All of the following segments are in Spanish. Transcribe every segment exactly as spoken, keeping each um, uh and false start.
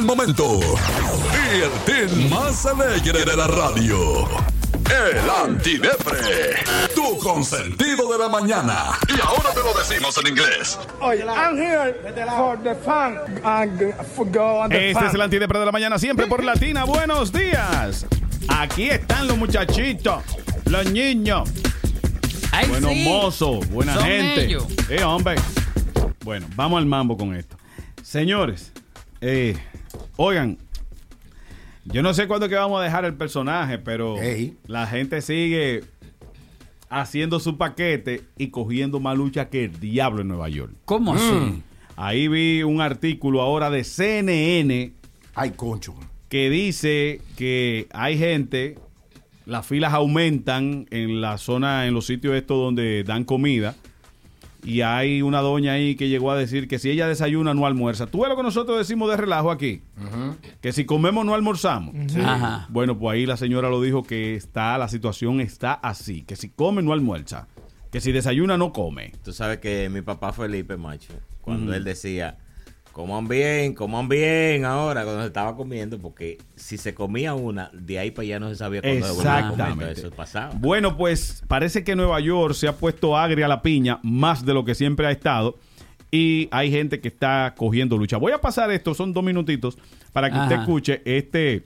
Momento. Y el team más alegre de la radio. El Antidepre. Tu consentido de la mañana. Y ahora te lo decimos en inglés. Oye, I'm here for the fun and for go on the Este fun. es el Antidepre de la mañana, siempre por Latina. Buenos días. Aquí están los muchachitos, los niños. Ay, Buenos sí. mozos, buena Son gente. ellos. Eh, hombre. Bueno, vamos al mambo con esto. Señores, eh, oigan, yo no sé cuándo es que vamos a dejar el personaje, pero Hey. la gente sigue haciendo su paquete y cogiendo más lucha que el diablo en Nueva York. ¿Cómo así? Ahí vi un artículo ahora de C N N Ay, concho. que dice que hay gente, las filas aumentan en la zona, en los sitios estos donde dan comida, y hay una doña ahí que llegó a decir que si ella desayuna no almuerza. ¿Tú ves lo que nosotros decimos de relajo aquí? Uh-huh. Que si comemos no almorzamos. Uh-huh. Sí. Ajá. Bueno, pues ahí la señora lo dijo que está, la situación está así, que si come no almuerza, que si desayuna no come. Tú sabes que mi papá Felipe, macho, cuando Uh-huh. él decía, coman bien, coman bien ahora, cuando se estaba comiendo, porque si se comía una, de ahí para allá no se sabía cuándo se volvía a comer. Exactamente. Eso pasaba. Bueno, pues parece que Nueva York se ha puesto agria a la piña, más de lo que siempre ha estado, y hay gente que está cogiendo lucha. Voy a pasar esto, son dos minutitos, para que Ajá. usted escuche este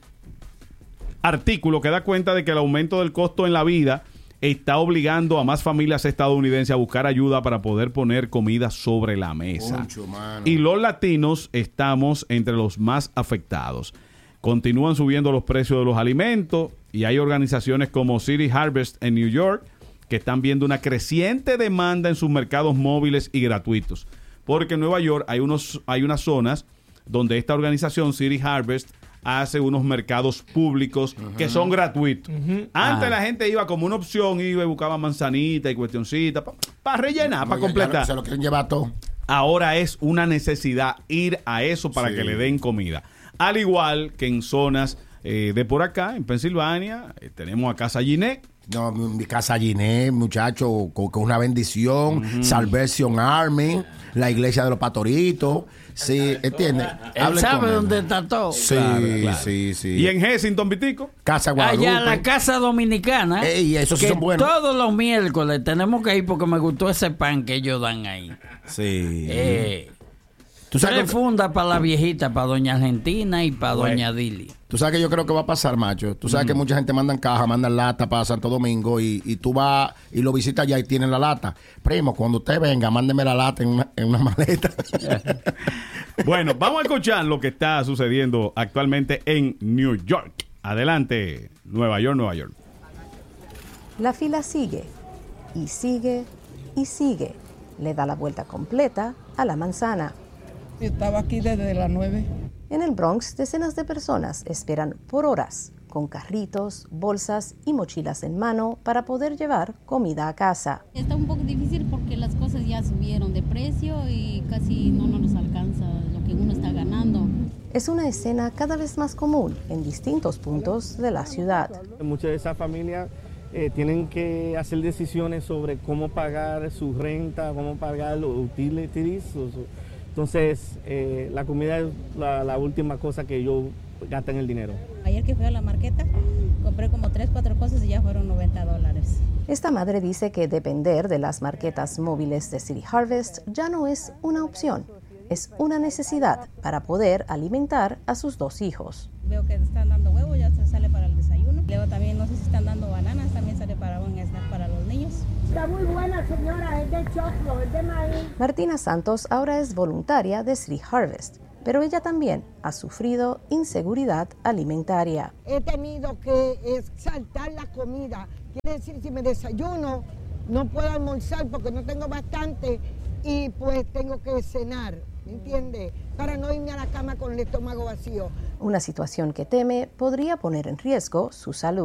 artículo que da cuenta de que el aumento del costo en la vida está obligando a más familias estadounidenses a buscar ayuda para poder poner comida sobre la mesa. Concho, mano. Y los latinos estamos entre los más afectados. Continúan subiendo los precios de los alimentos y hay organizaciones como City Harvest en New York que están viendo una creciente demanda en sus mercados móviles y gratuitos. Porque en Nueva York hay, unos, hay unas zonas donde esta organización City Harvest hace unos mercados públicos uh-huh. que son gratuitos. Uh-huh. Antes ah. la gente iba como una opción, iba y buscaba manzanita y cuestioncita para pa rellenar, para completar. No, se lo quieren llevar todo. Ahora es una necesidad ir a eso para sí. que le den comida. Al igual que en zonas eh, de por acá, en Pensilvania, eh, tenemos a Casa Ginette. No, mi Casa Ginette, muchacho, con, con una bendición, uh-huh. Salvation Army, la iglesia de los pastoritos. Sí, ¿entiendes? Él sabe dónde está todo. Sí, claro, claro. sí, sí. ¿Y en Hessington, Vitico? Casa Guadalupe. Allá la Casa Dominicana. Ey, esos sí que son buenos. Todos los miércoles tenemos que ir porque me gustó ese pan que ellos dan ahí. Sí. Eh, ¿Tú sabes tres que... fundas para la viejita, para doña Argentina y para bueno. doña Dili. Tú sabes que yo creo que va a pasar, macho. Tú sabes mm. que mucha gente manda en caja, manda en lata para Santo Domingo y, y tú vas y lo visitas allá y tienen la lata. Primo, cuando usted venga, mándeme la lata en una, en una maleta. Bueno, vamos a escuchar lo que está sucediendo actualmente en New York. Adelante, Nueva York, Nueva York. La fila sigue y sigue y sigue. Le da la vuelta completa a la manzana. Estaba aquí desde las nueve. En el Bronx, decenas de personas esperan por horas, con carritos, bolsas y mochilas en mano para poder llevar comida a casa. Está un poco difícil porque las cosas ya subieron de precio y casi no nos alcanza lo que uno está ganando. Es una escena cada vez más común en distintos puntos de la ciudad. Muchas de esas familias eh, tienen que hacer decisiones sobre cómo pagar su renta, cómo pagar los utilities. Entonces, eh, la comida es la, la última cosa que yo gasto en el dinero. Ayer que fui a la marqueta, compré como tres, cuatro cosas y ya fueron noventa dólares. Esta madre dice que depender de las marquetas móviles de City Harvest ya no es una opción, es una necesidad para poder alimentar a sus dos hijos. Veo que están dando huevos, ya se sale para el desayuno. Luego también, no sé si están dando bananas, también sale para un snack para los niños. Está muy buena, señora, es de choclo, es de maíz. Martina Santos ahora es voluntaria de City Harvest, pero ella también ha sufrido inseguridad alimentaria. He tenido que saltar la comida. Quiere decir, si me desayuno, no puedo almorzar porque no tengo bastante y pues tengo que cenar, ¿me entiende? Para no irme a la cama con el estómago vacío. Una situación que teme podría poner en riesgo su salud.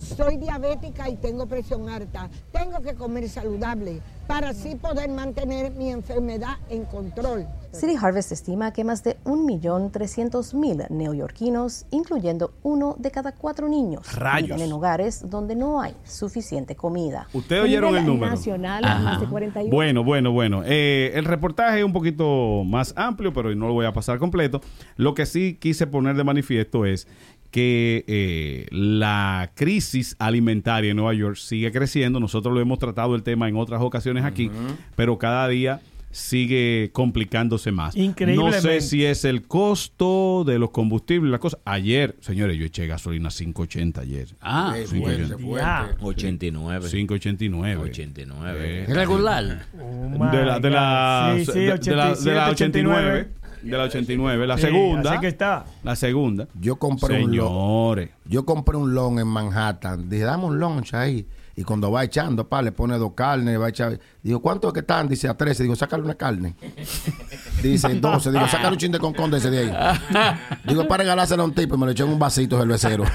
soy diabética y tengo presión alta. Tengo que comer saludable para así poder mantener mi enfermedad en control. City Harvest estima que más de un millón trescientos mil neoyorquinos, incluyendo uno de cada cuatro niños, Rayos. viven en hogares donde no hay suficiente comida. ¿Ustedes oyeron el número? Nacional, Ajá. más de cuarenta y uno. Bueno, bueno, bueno. Eh, el reportaje es un poquito más amplio, pero no lo voy a pasar completo. Lo que sí quise poner de manifiesto es que eh, la crisis alimentaria en Nueva York sigue creciendo. Nosotros lo hemos tratado el tema en otras ocasiones aquí, uh-huh. pero cada día sigue complicándose más. Increíblemente. No sé si es el costo de los combustibles, la cosa. Ayer, señores, yo eché gasolina cinco ochenta ayer. Ah, cinco ochenta. ochenta y nueve. cinco ochenta y nueve. ochenta y nueve. Eh, Regular. Oh de la de la sí, sí, de, de la de la ochenta y nueve. De la ochenta y nueve, la sí, segunda. Así que está. La segunda. Yo compré Señores. un lunch. Yo compré un lunch en Manhattan. Dije, dame un lunch ahí. Y cuando va echando, pa, le pone dos carnes, va a echar. Digo, ¿cuánto es que están? Dice, a trece. Digo, sácale una carne. Dice, doce. Digo, sácale un chin de concón de ese de ahí. Digo, para regalárselo a un tipo y me lo eché en un vasito del becero.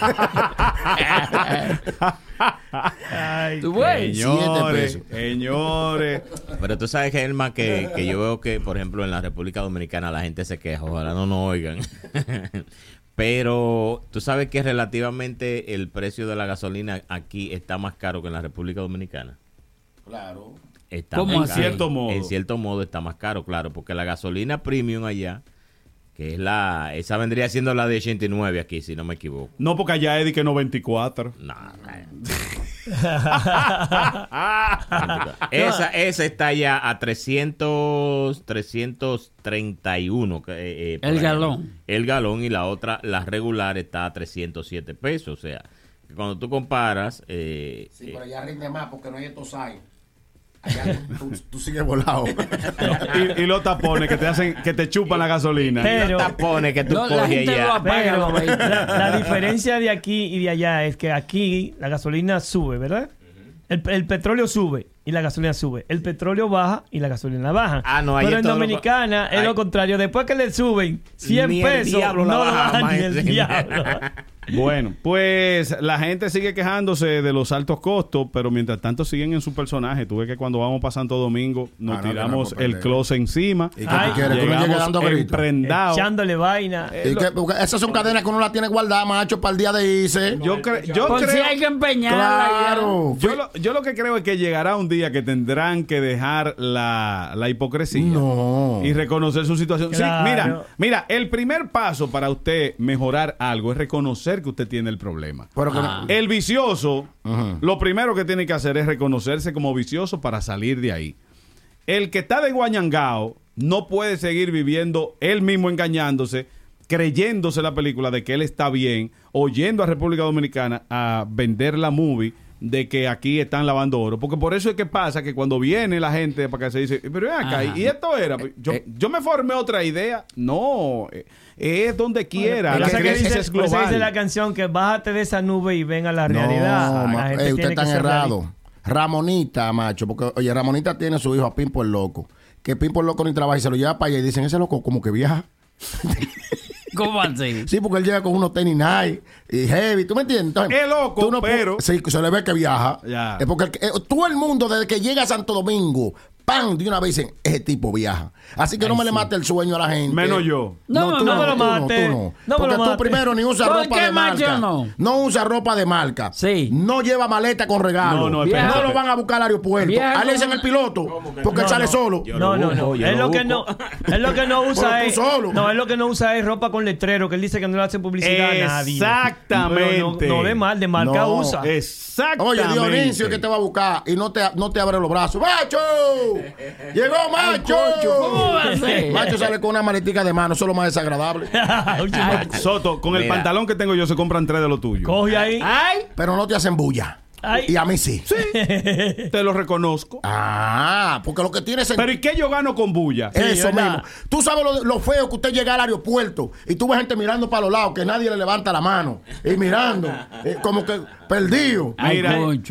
Ay, señores, señores. Pero tú sabes, Germán, que, que yo veo que, por ejemplo, en la República Dominicana la gente se queja. Ojalá no nos oigan. Pero tú sabes que relativamente el precio de la gasolina aquí está más caro que en la República Dominicana. Claro. Está ¿Cómo? más En caro. cierto modo. En cierto modo está más caro, claro, porque la gasolina premium allá, que es la, esa vendría siendo la de ochenta y nueve aquí, si no me equivoco. No, porque allá es de que noventa y cuatro. No, esa, esa está ya a trescientos, trescientos treinta y uno. Eh, eh, el ahí. galón. El galón, y la otra, la regular, está a trescientos siete pesos. O sea, que cuando tú comparas... Eh, sí, pero allá rinde más porque no hay estos años. Allá tú, tú sigues volado. y, y los tapones que te hacen, que te chupan la gasolina. Pero, los tapones que tú no, coges allá. Pero la, la diferencia de aquí y de allá es que aquí la gasolina sube, ¿verdad? El, el petróleo sube y la gasolina sube. El petróleo baja y la gasolina baja. Ah, no, pero en todo Dominicana lo... es lo contrario. Después que le suben cien ni pesos, el diablo no la lo baja, bajan ni el maestro. diablo. Bueno, pues la gente sigue quejándose de los altos costos, pero mientras tanto siguen en su personaje. Tú ves que cuando vamos para Santo Domingo nos Ah, no, tiramos que no, el closet encima. ¿Y qué tú quieres? Que uno llegue dando gritos. emprendados. Echándole vaina. Y que, porque esas son cadenas que uno las tiene guardadas, macho, para el día de irse. Yo, cre yo Por creo... si hay que empeñarla. Claro. Yo lo, yo lo que creo es que llegará un día que tendrán que dejar la, la hipocresía No. y reconocer su situación. Claro. Sí, mira, mira, el primer paso para usted mejorar algo es reconocer que usted tiene el problema. Pero que Ah. no- El vicioso, Ujú. lo primero que tiene que hacer es reconocerse como vicioso para salir de ahí. El que está de guañangao no puede seguir viviendo él mismo engañándose, creyéndose la película de que él está bien, oyendo a República Dominicana a vender la movie de que aquí están lavando oro. Porque por eso es que pasa que cuando viene la gente para que se dice, pero ven acá, Ajá. y esto era, yo, Eh, yo me formé otra idea. No, eh, es donde quiera. Por La eso que crisis dice, es por eso global. dice la canción que bájate de esa nube y ven a la No, realidad. ma- La gente ey, tiene usted que está ser errado. realista. Ramonita, macho, porque, oye, Ramonita tiene a su hijo a Pimpo el Loco. Que Pimpo el Loco ni trabaja y se lo lleva para allá y dicen, ese loco como que viaja. ¿Cómo así? Sí, porque él llega con unos tenis Nike y heavy, ¿tú me entiendes? Entonces, Es loco, tú no pero- pu- sí, se le ve que viaja. Ya. Es porque el que- eh, todo el mundo, desde que llega a Santo Domingo, ¡pam! De una vez dicen, ese tipo viaja. Así que no me le mate el sueño a la gente. Menos yo. No, tú no me lo tú mate. tú No me Porque lo tú mate. primero ni usas ¿Por ropa qué, de macho, marca. no? No usa ropa de marca. Sí. No lleva maleta con regalo. No, no, No, espérate, lo espérate. van a buscar al aeropuerto. Vieja, A él le dicen no. el piloto. Porque él No, sale no. solo. Yo No, lo no, no. busco, yo Es lo lo que no, busco. es lo que no usa Pero es, tú solo. no, es lo que no usa es ropa con letrero, que él dice que no le hace publicidad a nadie. Exactamente. Pero no, no de mal, de marca No, usa. Exactamente. Oye, Dionisio, que te va a buscar y no te, no te abre los brazos. ¡Macho! ¡Llegó Macho! ¿Cómo va a ser? Macho sale con una maletica de mano, eso es lo más desagradable. Ay, Soto, con el Mira. pantalón que tengo yo se compran tres de lo tuyo. Coge ahí. Ay, Pero no te hacen bulla. Ay. Y a mí sí. Te lo reconozco. Ah, porque lo que tienes es... Pero ¿y qué yo gano con bulla? Eso ¿verdad? mismo. Tú sabes lo, lo feo que usted llega al aeropuerto y tú ves gente mirando para los lados, que nadie le levanta la mano y mirando, eh, como que perdido. ay, Mira, concho.